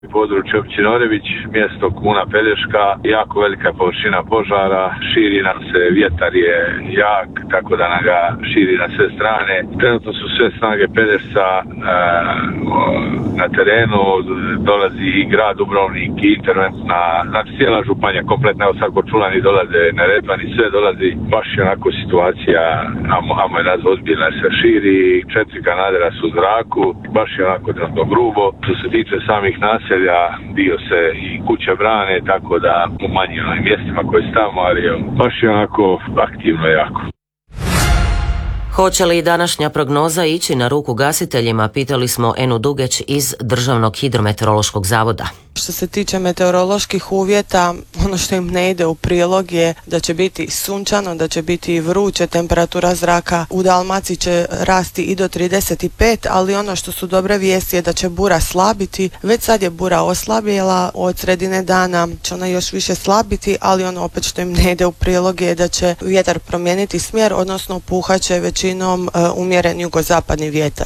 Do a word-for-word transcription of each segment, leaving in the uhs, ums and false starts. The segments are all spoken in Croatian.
Područje općine Orebić, mjesto Kuna Pelješka, jako velika površina požara, širi nam se, vjetar je jak, tako da nam ga širi na sve strane. Trenutno su sve snage Pelješca e, na terenu, dolazi i grad Dubrovnik i interventna, znači cijela županija, kompletna, evo sad Korčulani dolaze, Neretvani, sve dolazi, baš je onako situacija, amo je nazva ozbiljna, se širi, četiri kanadera su u zraku, baš je onako trenutno grubo. Što se tiče samih naselja, dio se i kuće brane, tako da u manjim mjestima koje stavimo, ali baš je onako aktivno jako. Hoće li današnja prognoza ići na ruku gasiteljima, pitali smo Enu Dugeć iz Državnog hidrometeorološkog zavoda. Što se tiče meteoroloških uvjeta, ono što im ne ide u prilog je da će biti sunčano, da će biti vruće, temperatura zraka u Dalmaciji će rasti i do trideset pet, ali ono što su dobre vijesti je da će bura slabiti. Već sad je bura oslabila, od sredine dana će ona još više slabiti, ali ono opet što im ne ide u prilog je da će vjetar promijeniti smjer, odnosno puhat će većinom uh, umjeren jugozapadni vjetar.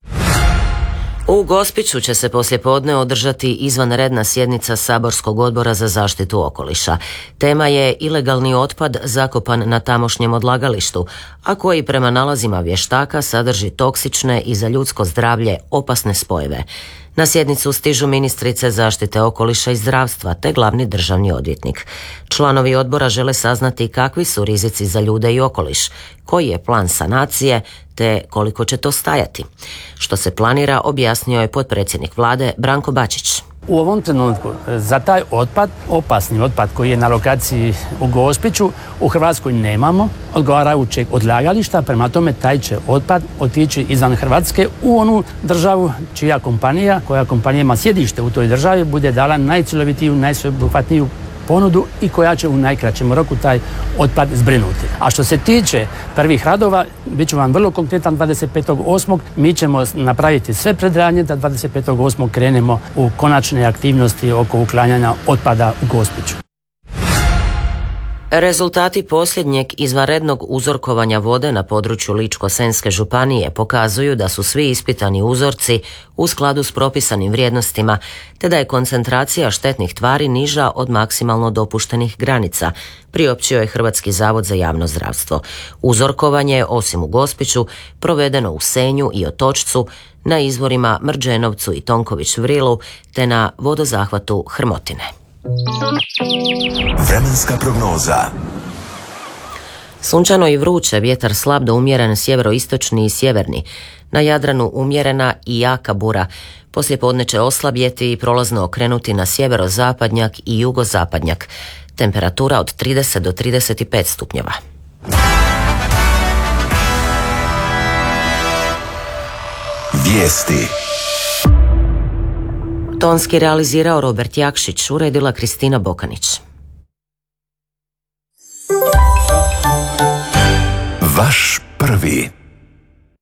U Gospiću će se poslijepodne održati izvanredna sjednica Saborskog odbora za zaštitu okoliša. Tema je ilegalni otpad zakopan na tamošnjem odlagalištu, a koji prema nalazima vještaka sadrži toksične i za ljudsko zdravlje opasne spojeve. Na sjednicu stižu ministrice zaštite okoliša i zdravstva te glavni državni odvjetnik. Članovi odbora žele saznati kakvi su rizici za ljude i okoliš, koji je plan sanacije te koliko će to stajati. Što se planira, objasnio je potpredsjednik vlade Branko Bačić. U ovom trenutku za taj otpad, opasni otpad koji je na lokaciji u Gospiću, u Hrvatskoj nemamo odgovarajućeg odlagališta, prema tome taj će otpad otići izvan Hrvatske u onu državu čija kompanija, koja kompanija ima sjedište u toj državi, bude dala najcjelovitiju, najsveobuhvatniju ponudu i koja će u najkraćem roku taj otpad zbrinuti. A što se tiče prvih radova, bit ću vam vrlo konkretan, dvadeset petog osmog mi ćemo napraviti sve predradnje da dvadeset petog osmog krenemo u konačne aktivnosti oko uklanjanja otpada u Gospiću. Rezultati posljednjeg izvanrednog uzorkovanja vode na području Ličko-senjske županije pokazuju da su svi ispitani uzorci u skladu s propisanim vrijednostima, te da je koncentracija štetnih tvari niža od maksimalno dopuštenih granica, priopćio je Hrvatski zavod za javno zdravstvo. Uzorkovanje je, osim u Gospiću, provedeno u Senju i Otočcu, na izvorima Mrđenovcu i Tonković Vrilu, te na vodozahvatu Hrmotine. Vremenska prognoza. Sunčano i vruće, vjetar slab do umjeren sjeveroistočni i sjeverni. Na Jadranu umjerena i jaka bura. Poslijepodne će oslabjeti i prolazno okrenuti na sjeverozapadnjak i jugozapadnjak. Temperatura od trideset do trideset pet stupnjeva. Vijesti. Tonski realizirao Robert Jakšić, uredila Kristina Bokanić. Vaš prvi.